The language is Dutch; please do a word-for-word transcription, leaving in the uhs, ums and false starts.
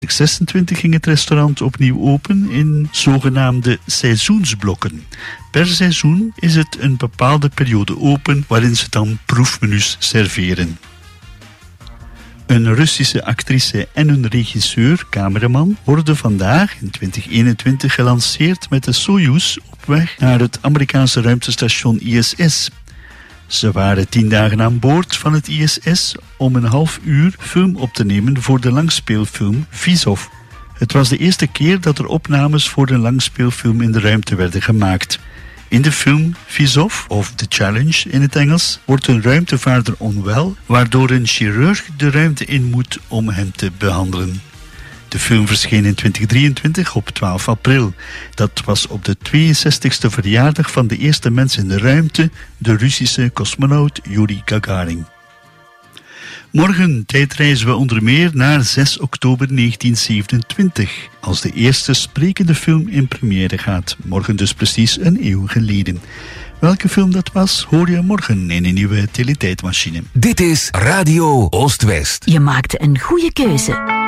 zesentwintig ging het restaurant opnieuw open in zogenaamde seizoensblokken. Per seizoen is het een bepaalde periode open waarin ze dan proefmenu's serveren. Een Russische actrice en een regisseur, cameraman, worden vandaag in twintig eenentwintig gelanceerd met de Soyuz op weg naar het Amerikaanse ruimtestation I S S. Ze waren tien dagen aan boord van het I S S om een half uur film op te nemen voor de langspeelfilm Vizov. Het was de eerste keer dat er opnames voor een langspeelfilm in de ruimte werden gemaakt. In de film Vizov, of The Challenge in het Engels, wordt een ruimtevaarder onwel, waardoor een chirurg de ruimte in moet om hem te behandelen. De film verscheen in twintig drieëntwintig op twaalf april. Dat was op de tweeënzestigste verjaardag van de eerste mens in de ruimte, de Russische cosmonaut Yuri Gagarin. Morgen tijdreizen we onder meer naar zes oktober negentien zevenentwintig, als de eerste sprekende film in première gaat. Morgen dus precies een eeuw geleden. Welke film dat was, hoor je morgen in een nieuwe teletijdmachine. Dit is Radio Oost-West. Je maakte een goede keuze.